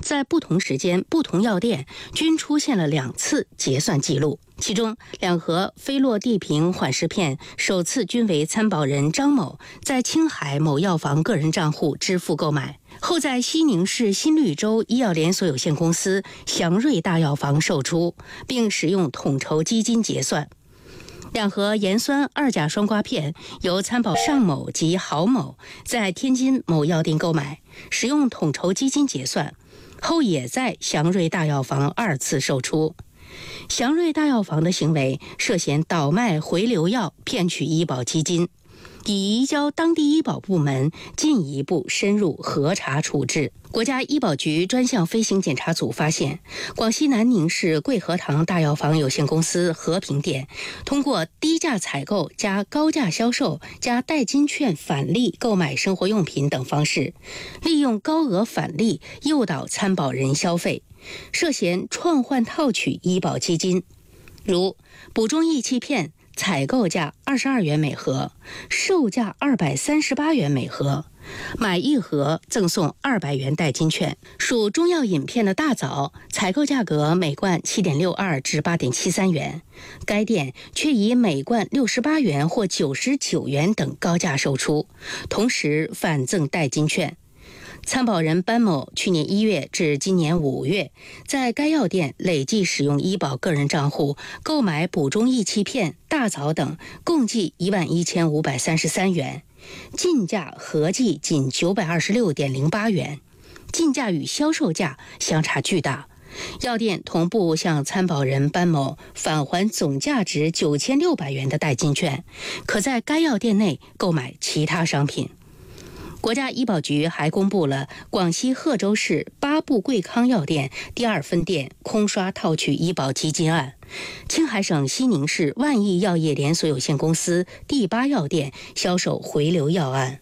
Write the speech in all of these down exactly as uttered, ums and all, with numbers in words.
在不同时间、不同药店均出现了两次结算记录。其中，两盒菲洛地平缓释片首次均为参保人张某在青海某药房个人账户支付购买，后在西宁市新绿洲医药连锁有限公司祥瑞大药房售出，并使用统筹基金结算。两盒盐酸二甲双胍片由参保尚某及郝某在天津某药店购买，使用统筹基金结算，后也在祥瑞大药房二次售出。祥瑞大药房的行为涉嫌倒卖回流药骗取医保基金，已移交当地医保部门进一步深入核查处置。国家医保局专项飞行检查组发现，广西南宁市桂和堂大药房有限公司和平店通过低价采购加高价销售加代金券返利购买生活用品等方式，利用高额返利诱导参保人消费，涉嫌创换套取医保基金。如补中益气片采购价二十二元每盒，售价二百三十八元每盒，买一盒赠送二百元代金券。属中药饮片的大枣，采购价格每罐 七点六二 至 八点七三元，该店却以每罐六十八元或九十九元等高价售出，同时返赠代金券。参保人班某去年一月至今年五月，在该药店累计使用医保个人账户购买补中益气片、大枣等，共计一万一千五百三十三元，进价合计仅九百二十六点零八元，进价与销售价相差巨大。药店同步向参保人班某返还总价值九千六百元的代金券，可在该药店内购买其他商品。国家医保局还公布了广西贺州市八部贵康药店第二分店空刷套取医保基金案，青海省西宁市万益药业连锁有限公司第八药店销售回流药案。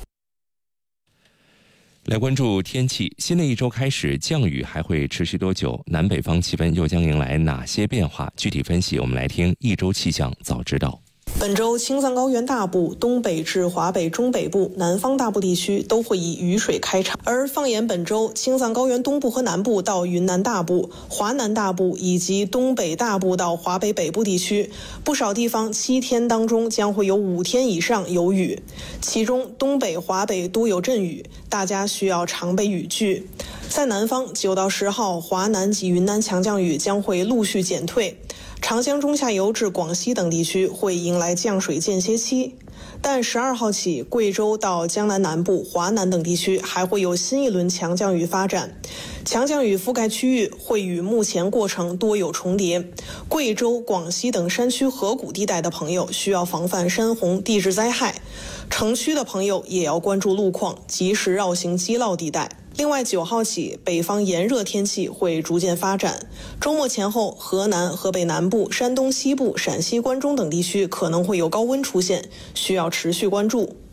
来关注天气，新的一周开始，降雨还会持续多久？南北方气温又将迎来哪些变化？具体分析，我们来听一周气象早知道。 本周青藏高原大部、东北至华北中北部、南方大部地区都会以雨水开场，而放眼本周，青藏高原东部和南部到云南大部、华南大部以及东北大部到华北北部地区，不少地方七天当中将会有五天以上有雨，其中东北、华北多有阵雨，大家需要常备雨具。在南方，九到十号，华南及云南强降雨将会陆续减退，长江中下游至广西等地区会迎来降水间歇期，但十二号起，贵州到江南南部、华南等地区还会有新一轮强降雨发展，强降雨覆盖区域会与目前过程多有重叠。贵州、广西等山区河谷地带的朋友需要防范山洪、地质灾害，城区的朋友也要关注路况，及时绕行积涝地带。另外，九号起，北方炎热天气会逐渐发展。周末前后，河南、河北南部、山东西部、陕西关中等地区可能会有高温出现，需要持续关注。